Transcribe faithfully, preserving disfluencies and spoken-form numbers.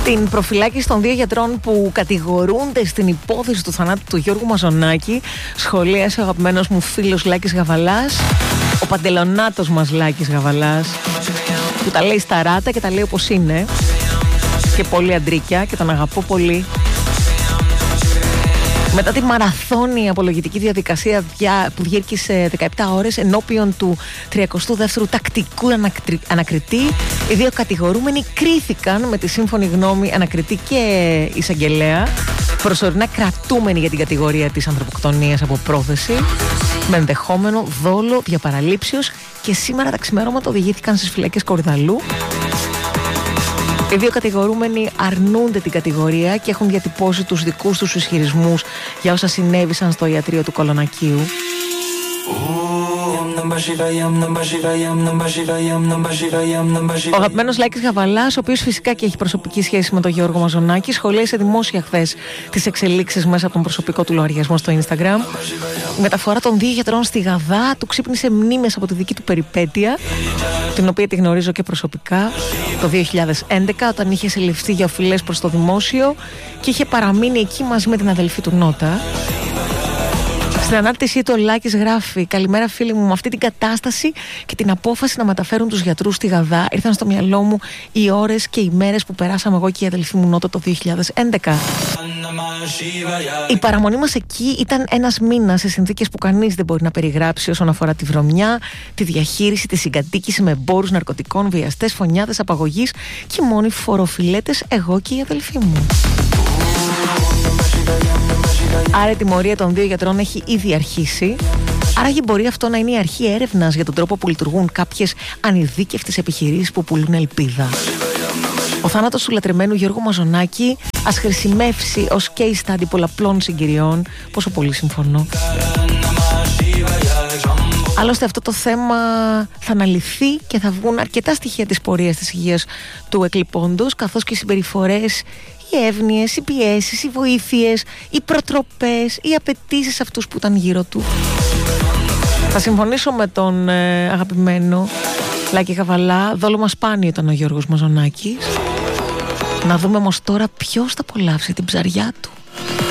Την προφυλάκηση των δύο γιατρών που κατηγορούνται στην υπόθεση του θανάτου του Γιώργου Μαζονάκη σχολίασε ο αγαπημένος μου φίλος Λάκης Γαβαλάς, ο παντελονάτος μας Λάκης Γαβαλάς, που τα λέει στα ράτα και τα λέει όπως είναι και πολύ αντρίκια και τον αγαπώ πολύ. Μετά τη μαραθώνια απολογητική διαδικασία που διήρκησε δεκαεπτά ώρες ενώπιον του τριακοστού δεύτερου τακτικού ανακριτή, οι δύο κατηγορούμενοι κρίθηκαν με τη σύμφωνη γνώμη ανακριτή και εισαγγελέα, προσωρινά κρατούμενοι για την κατηγορία της ανθρωποκτονίας από πρόθεση, με ενδεχόμενο δόλο διαπαραλήψεως, και σήμερα τα ξημερώματα οδηγήθηκαν στις φυλακές Κορυδαλλού. Οι δύο κατηγορούμενοι αρνούνται την κατηγορία και έχουν διατυπώσει τους δικούς τους ισχυρισμούς για όσα συνέβησαν στο ιατρείο του Κολονακίου. Ο αγαπημένος Λάκης Γαβαλάς, ο οποίος φυσικά και έχει προσωπική σχέση με τον Γιώργο Μαζονάκη, σχολίασε δημόσια χθες τις εξελίξεις μέσα από τον προσωπικό του λογαριασμό στο Instagram. Η μεταφορά των δύο γιατρών στη Γαδά του ξύπνησε μνήμες από τη δική του περιπέτεια, την οποία τη γνωρίζω και προσωπικά, το δύο χιλιάδες έντεκα, όταν είχε συλληφθεί για οφειλές προς το δημόσιο και είχε παραμείνει εκεί μαζί με την αδελφή του Νότα. Στην ανάρτησή του ο Λάκης γράφει: «Καλημέρα φίλοι μου, με αυτή την κατάσταση και την απόφαση να μεταφέρουν τους γιατρούς στη Γαδά ήρθαν στο μυαλό μου οι ώρες και οι μέρες που περάσαμε εγώ και η αδελφή μου Νότα το δύο χιλιάδες έντεκα. Η παραμονή μας εκεί ήταν ένας μήνας σε συνθήκες που κανείς δεν μπορεί να περιγράψει όσον αφορά τη βρωμιά, τη διαχείριση, τη συγκατοίκηση με εμπόρους ναρκωτικών, βιαστές, φωνιάδες απαγωγής και μόνοι φοροφιλέτες εγώ και η αδελφή μου». Άρα η τιμωρία των δύο γιατρών έχει ήδη αρχίσει. Άραγε μπορεί αυτό να είναι η αρχή έρευνας για τον τρόπο που λειτουργούν κάποιες ανειδίκευτες επιχειρήσεις που πουλούν ελπίδα. Ο θάνατος του λατρεμένου Γιώργου Μαζονάκη ας χρησιμεύσει ως case study πολλαπλών συγκυριών. Πόσο πολύ συμφωνώ. Άλλωστε αυτό το θέμα θα αναλυθεί και θα βγουν αρκετά στοιχεία της πορείας της υγείας του εκλειπώντος, καθώς και οι συμπεριφορές, οι εύνοιες, οι πιέσεις, οι βοήθειες, οι προτροπές, οι απαιτήσεις αυτούς που ήταν γύρω του. Θα συμφωνήσω με τον ε, αγαπημένο Λάκη Γαβαλά, δόλωμα σπάνιο ήταν ο Γιώργος Μαζονάκης. Να δούμε όμως τώρα ποιος θα απολαύσει την ψαριά του.